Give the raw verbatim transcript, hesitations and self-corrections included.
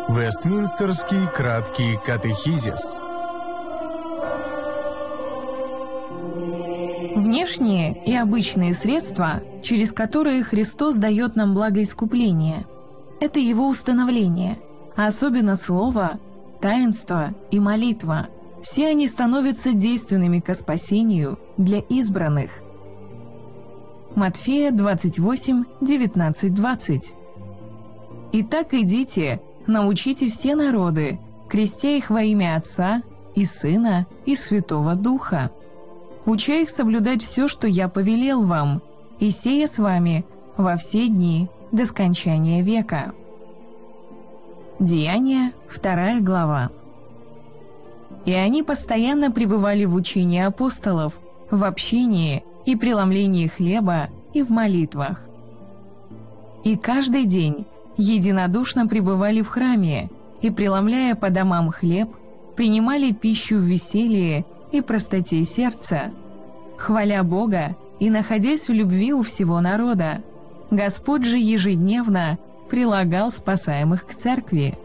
Вестминстерский краткий катехизис. Внешние и обычные средства, через которые Христос дает нам благоискупление, это Его установление, а особенно Слово, таинство и молитва. Все они становятся действенными ко спасению для избранных. Матфея двадцать восемь, девятнадцать, двадцать. «Итак идите, научите все народы, крестя их во имя Отца и Сына и Святого Духа, уча их соблюдать все, что я повелел вам, и сея с вами во все дни до скончания века». Деяния, вторая глава. «И они постоянно пребывали в учении апостолов, в общении и преломлении хлеба и в молитвах. И каждый день единодушно пребывали в храме и, преломляя по домам хлеб, принимали пищу в веселье и простоте сердца, хваля Бога и находясь в любви у всего народа. Господь же ежедневно прилагал спасаемых к церкви».